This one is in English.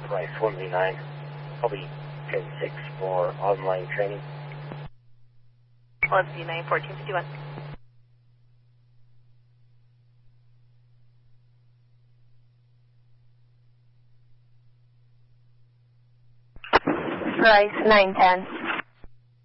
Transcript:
Price 1V9, probably 10-6 for online training. 1V9, 1451. Price 910.